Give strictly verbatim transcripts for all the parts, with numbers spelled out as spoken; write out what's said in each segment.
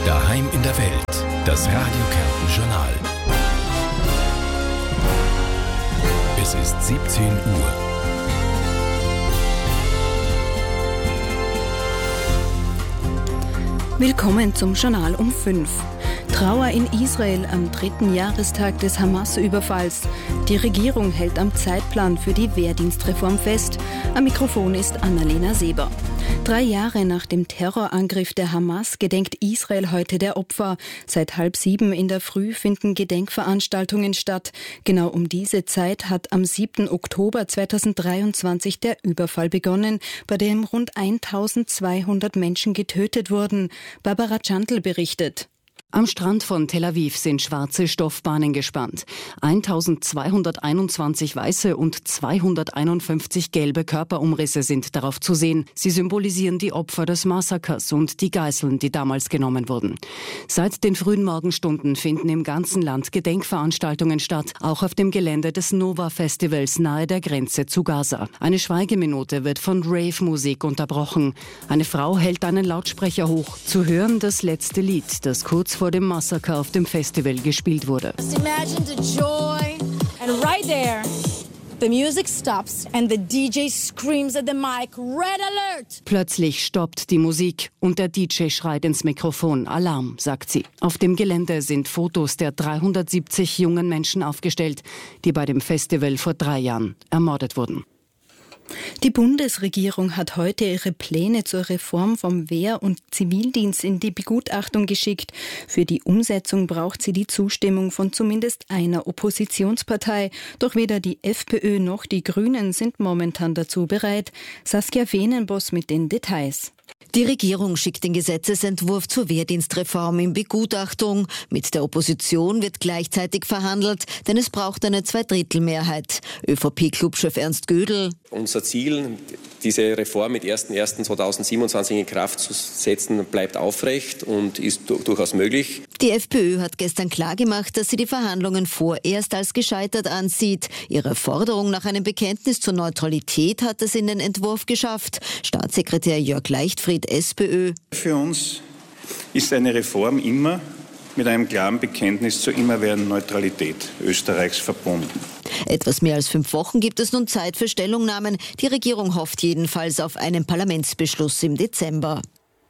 Daheim in der Welt, das Radio Kärnten Journal. Es ist siebzehn Uhr. Willkommen zum Journal um fünf. Trauer in Israel am dritten Jahrestag des Hamas-Überfalls. Die Regierung hält am Zeitplan für die Wehrdienstreform fest. Am Mikrofon ist Annalena Seber. Drei Jahre nach dem Terrorangriff der Hamas gedenkt Israel heute der Opfer. Seit halb sieben in der Früh finden Gedenkveranstaltungen statt. Genau um diese Zeit hat am siebten Oktober zweitausenddreiundzwanzig der Überfall begonnen, bei dem rund eintausendzweihundert Menschen getötet wurden. Barbara Tschantl berichtet. Am Strand von Tel Aviv sind schwarze Stoffbahnen gespannt. eintausendzweihunderteinundzwanzig weiße und zweihunderteinundfünfzig gelbe Körperumrisse sind darauf zu sehen. Sie symbolisieren die Opfer des Massakers und die Geiseln, die damals genommen wurden. Seit den frühen Morgenstunden finden im ganzen Land Gedenkveranstaltungen statt, auch auf dem Gelände des Nova-Festivals nahe der Grenze zu Gaza. Eine Schweigeminute wird von Rave-Musik unterbrochen. Eine Frau hält einen Lautsprecher hoch. Zu hören das letzte Lied, das kurz vor dem Massaker auf dem Festival gespielt wurde. Imagine the joy, and right there, the music stops and the D J screams at the mic, Red Alert! Plötzlich stoppt die Musik und der D J schreit ins Mikrofon, Alarm, sagt sie. Auf dem Gelände sind Fotos der dreihundertsiebzig jungen Menschen aufgestellt, die bei dem Festival vor drei Jahren ermordet wurden. Die Bundesregierung hat heute ihre Pläne zur Reform vom Wehr- und Zivildienst in die Begutachtung geschickt. Für die Umsetzung braucht sie die Zustimmung von zumindest einer Oppositionspartei. Doch weder die FPÖ noch die Grünen sind momentan dazu bereit. Saskia Fenenboss mit den Details. Die Regierung schickt den Gesetzesentwurf zur Wehrdienstreform in Begutachtung. Mit der Opposition wird gleichzeitig verhandelt, denn es braucht eine Zweidrittelmehrheit. ÖVP-Clubchef Ernst Gödel. Unser Ziel, diese Reform mit erster erster zweitausendsiebenundzwanzig in Kraft zu setzen, bleibt aufrecht und ist durchaus möglich. Die FPÖ hat gestern klargemacht, dass sie die Verhandlungen vorerst als gescheitert ansieht. Ihre Forderung nach einem Bekenntnis zur Neutralität hat es in den Entwurf geschafft. Staatssekretär Jörg Leichtfried, SPÖ. Für uns ist eine Reform immer mit einem klaren Bekenntnis zur immerwährenden Neutralität Österreichs verbunden. Etwas mehr als fünf Wochen gibt es nun Zeit für Stellungnahmen. Die Regierung hofft jedenfalls auf einen Parlamentsbeschluss im Dezember.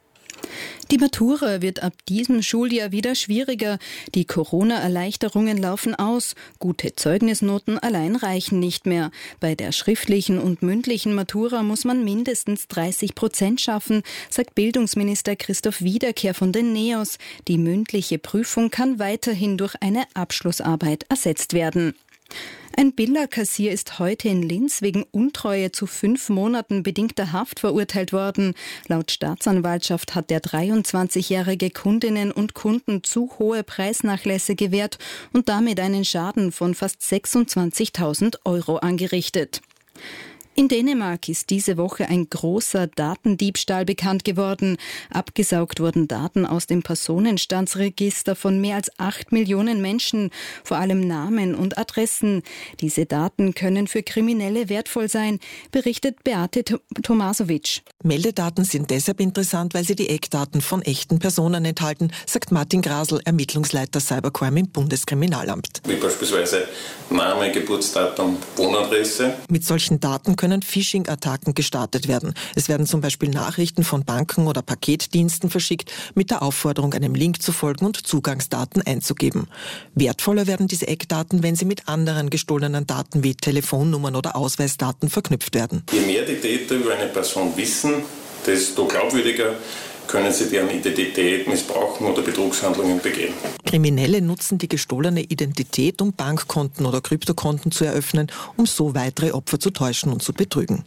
Die Matura wird ab diesem Schuljahr wieder schwieriger. Die Corona-Erleichterungen laufen aus. Gute Zeugnisnoten allein reichen nicht mehr. Bei der schriftlichen und mündlichen Matura muss man mindestens dreißig Prozent schaffen, sagt Bildungsminister Christoph Wiederkehr von den NEOS. Die mündliche Prüfung kann weiterhin durch eine Abschlussarbeit ersetzt werden. Ein Billerkassier ist heute in Linz wegen Untreue zu fünf Monaten bedingter Haft verurteilt worden. Laut Staatsanwaltschaft hat der dreiundzwanzigjährige Kundinnen und Kunden zu hohe Preisnachlässe gewährt und damit einen Schaden von fast sechsundzwanzigtausend Euro angerichtet. In Dänemark ist diese Woche ein großer Datendiebstahl bekannt geworden. Abgesaugt wurden Daten aus dem Personenstandsregister von mehr als acht Millionen Menschen, vor allem Namen und Adressen. Diese Daten können für Kriminelle wertvoll sein, berichtet Beate Tomasovic. Meldedaten sind deshalb interessant, weil sie die Eckdaten von echten Personen enthalten, sagt Martin Grasl, Ermittlungsleiter Cybercrime im Bundeskriminalamt. Wie beispielsweise Name, Geburtsdatum, Wohnadresse. Mit solchen Daten können können Phishing-Attacken gestartet werden. Es werden zum Beispiel Nachrichten von Banken oder Paketdiensten verschickt, mit der Aufforderung, einem Link zu folgen und Zugangsdaten einzugeben. Wertvoller werden diese Eckdaten, wenn sie mit anderen gestohlenen Daten wie Telefonnummern oder Ausweisdaten verknüpft werden. Je mehr die Täter über eine Person wissen, desto glaubwürdiger können sie deren Identität missbrauchen oder Betrugshandlungen begehen. Kriminelle nutzen die gestohlene Identität, um Bankkonten oder Kryptokonten zu eröffnen, um so weitere Opfer zu täuschen und zu betrügen.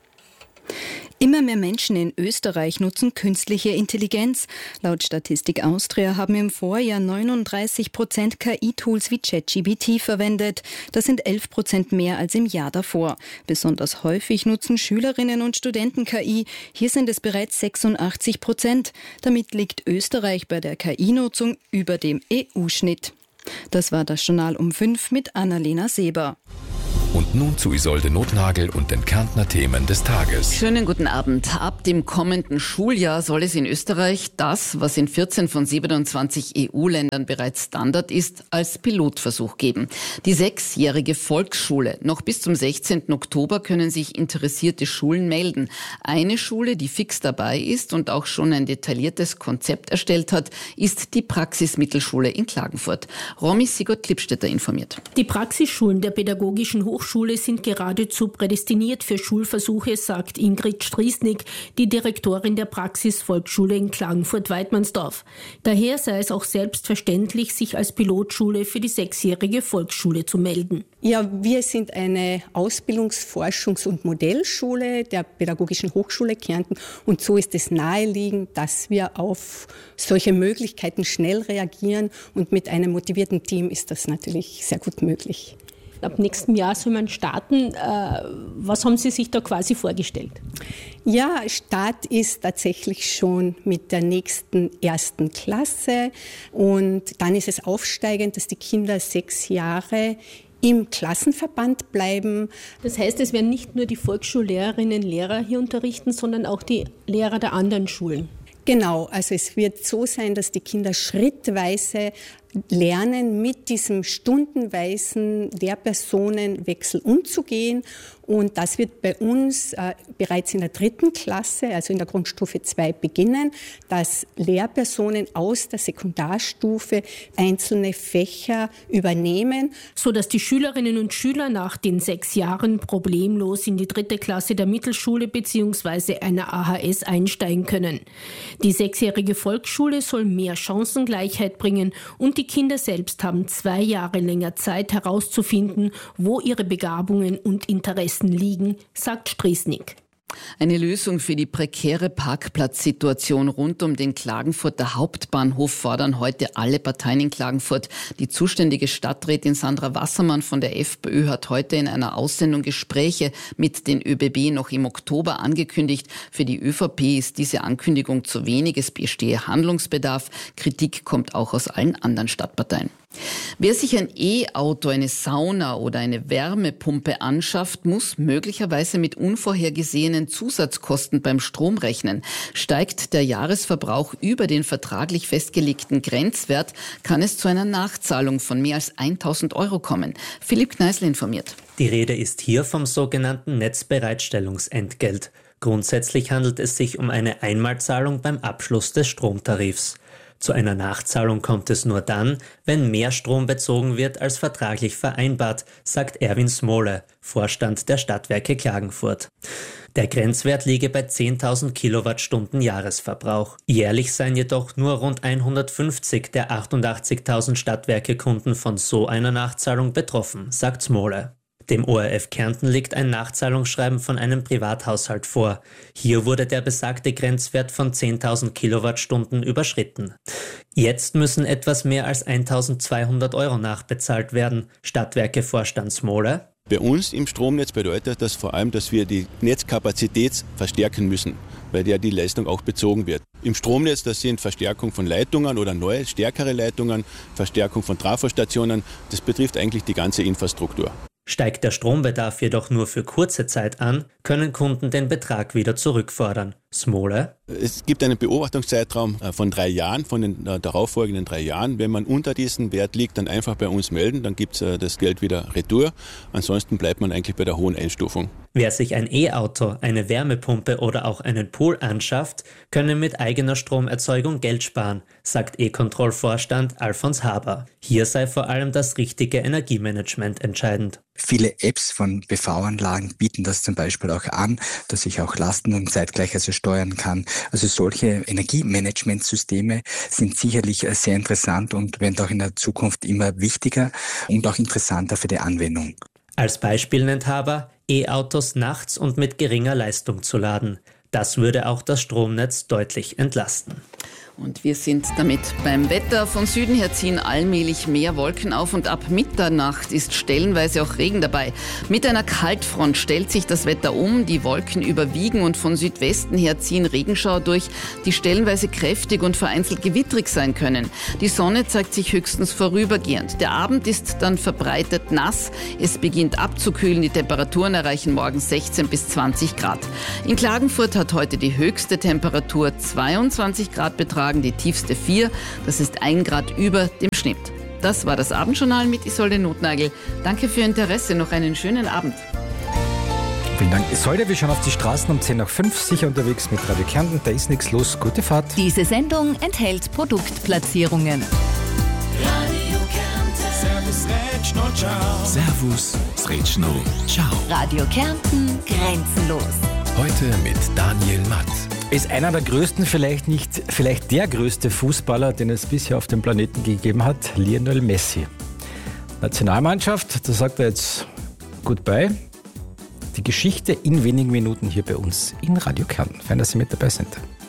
Immer mehr Menschen in Österreich nutzen künstliche Intelligenz. Laut Statistik Austria haben im Vorjahr neununddreißig Prozent K I-Tools wie ChatGPT verwendet. Das sind elf Prozent mehr als im Jahr davor. Besonders häufig nutzen Schülerinnen und Studenten K I. Hier sind es bereits sechsundachtzig Prozent. Damit liegt Österreich bei der K I-Nutzung über dem E U-Schnitt. Das war das Journal um fünf mit Annalena Seber. Und nun zu Isolde Nothnagel und den Kärntner Themen des Tages. Schönen guten Abend. Ab dem kommenden Schuljahr soll es in Österreich das, was in vierzehn von siebenundzwanzig E U-Ländern bereits Standard ist, als Pilotversuch geben. Die sechsjährige Volksschule. Noch bis zum sechzehnten Oktober können sich interessierte Schulen melden. Eine Schule, die fix dabei ist und auch schon ein detailliertes Konzept erstellt hat, ist die Praxismittelschule in Klagenfurt. Romy Sigurd-Klippstätter informiert. Die Praxisschulen der Pädagogischen Hochschule Hochschule sind geradezu prädestiniert für Schulversuche, sagt Ingrid Striesnik, die Direktorin der Praxisvolksschule in Klagenfurt-Weidmannsdorf. Daher sei es auch selbstverständlich, sich als Pilotschule für die sechsjährige Volksschule zu melden. Ja, wir sind eine Ausbildungs-, Forschungs- und Modellschule der Pädagogischen Hochschule Kärnten und so ist es naheliegend, dass wir auf solche Möglichkeiten schnell reagieren und mit einem motivierten Team ist das natürlich sehr gut möglich. Ab nächstem Jahr soll man starten. Was haben Sie sich da quasi vorgestellt? Ja, Start ist tatsächlich schon mit der nächsten ersten Klasse und dann ist es aufsteigend, dass die Kinder sechs Jahre im Klassenverband bleiben. Das heißt, es werden nicht nur die Volksschullehrerinnen und Lehrer hier unterrichten, sondern auch die Lehrer der anderen Schulen. Genau, also es wird so sein, dass die Kinder schrittweise lernen, mit diesem stundenweisen Lehrpersonenwechsel umzugehen. Und das wird bei uns äh, bereits in der dritten Klasse, also in der Grundstufe zwei, beginnen, dass Lehrpersonen aus der Sekundarstufe einzelne Fächer übernehmen. Sodass die Schülerinnen und Schüler nach den sechs Jahren problemlos in die dritte Klasse der Mittelschule bzw. einer A H S einsteigen können. Die sechsjährige Volksschule soll mehr Chancengleichheit bringen und die Kinder selbst haben zwei Jahre länger Zeit herauszufinden, wo ihre Begabungen und Interessen liegen, sagt Striesnik. Eine Lösung für die prekäre Parkplatzsituation rund um den Klagenfurter Hauptbahnhof fordern heute alle Parteien in Klagenfurt. Die zuständige Stadträtin Sandra Wassermann von der FPÖ hat heute in einer Aussendung Gespräche mit den ÖBB noch im Oktober angekündigt. Für die ÖVP ist diese Ankündigung zu wenig. Es bestehe Handlungsbedarf. Kritik kommt auch aus allen anderen Stadtparteien. Wer sich ein E-Auto, eine Sauna oder eine Wärmepumpe anschafft, muss möglicherweise mit unvorhergesehenen Zusatzkosten beim Strom rechnen. Steigt der Jahresverbrauch über den vertraglich festgelegten Grenzwert, kann es zu einer Nachzahlung von mehr als tausend Euro kommen. Philipp Kneißl informiert. Die Rede ist hier vom sogenannten Netzbereitstellungsentgelt. Grundsätzlich handelt es sich um eine Einmalzahlung beim Abschluss des Stromtarifs. Zu einer Nachzahlung kommt es nur dann, wenn mehr Strom bezogen wird als vertraglich vereinbart, sagt Erwin Smole, Vorstand der Stadtwerke Klagenfurt. Der Grenzwert liege bei zehntausend Kilowattstunden Jahresverbrauch. Jährlich seien jedoch nur rund hundertfünfzig der achtundachtzigtausend Stadtwerke-Kunden von so einer Nachzahlung betroffen, sagt Smole. Dem O R F Kärnten liegt ein Nachzahlungsschreiben von einem Privathaushalt vor. Hier wurde der besagte Grenzwert von zehntausend Kilowattstunden überschritten. Jetzt müssen etwas mehr als eintausendzweihundert Euro nachbezahlt werden. Stadtwerke-Vorstand Smole. Bei uns im Stromnetz bedeutet das vor allem, dass wir die Netzkapazität verstärken müssen, bei der die Leistung auch bezogen wird. Im Stromnetz, das sind Verstärkung von Leitungen oder neue, stärkere Leitungen, Verstärkung von Trafostationen. Das betrifft eigentlich die ganze Infrastruktur. Steigt der Strombedarf jedoch nur für kurze Zeit an, können Kunden den Betrag wieder zurückfordern. Smole. Es gibt einen Beobachtungszeitraum von drei Jahren, von den darauffolgenden drei Jahren. Wenn man unter diesem Wert liegt, dann einfach bei uns melden, dann gibt es das Geld wieder retour. Ansonsten bleibt man eigentlich bei der hohen Einstufung. Wer sich ein E-Auto, eine Wärmepumpe oder auch einen Pool anschafft, könne mit eigener Stromerzeugung Geld sparen, sagt E-Control-Vorstand Alfons Haber. Hier sei vor allem das richtige Energiemanagement entscheidend. Viele Apps von B V-Anlagen bieten das zum Beispiel auch an, dass ich auch Lasten und zeitgleich also steuern kann. Also solche Energiemanagementsysteme sind sicherlich sehr interessant und werden auch in der Zukunft immer wichtiger und auch interessanter für die Anwendung. Als Beispiel nennt Haber, E-Autos nachts und mit geringer Leistung zu laden. Das würde auch das Stromnetz deutlich entlasten. Und wir sind damit beim Wetter. Von Süden her ziehen allmählich mehr Wolken auf und ab Mitternacht ist stellenweise auch Regen dabei. Mit einer Kaltfront stellt sich das Wetter um, die Wolken überwiegen und von Südwesten her ziehen Regenschauer durch, die stellenweise kräftig und vereinzelt gewittrig sein können. Die Sonne zeigt sich höchstens vorübergehend. Der Abend ist dann verbreitet nass. Es beginnt abzukühlen. Die Temperaturen erreichen morgen sechzehn bis zwanzig Grad. In Klagenfurt hat heute die höchste Temperatur zweiundzwanzig Grad betragen, die tiefste vier. Das ist ein Grad über dem Schnitt. Das war das Abendjournal mit Isolde Nothnagel. Danke für Ihr Interesse. Noch einen schönen Abend. Vielen Dank, Isolde. Wir schauen auf die Straßen um zehn nach fünf, sicher unterwegs mit Radio Kärnten. Da ist nichts los. Gute Fahrt. Diese Sendung enthält Produktplatzierungen. Radio Kärnten. Servus, Rätschno, ciao. Servus, Rätschno, ciao. Radio Kärnten, grenzenlos. Heute mit Daniel Matt. Ist einer der größten, vielleicht nicht, vielleicht der größte Fußballer, den es bisher auf dem Planeten gegeben hat, Lionel Messi. Nationalmannschaft, da sagt er jetzt Goodbye. Die Geschichte in wenigen Minuten hier bei uns in Radio Kärnten. Fein, dass Sie mit dabei sind.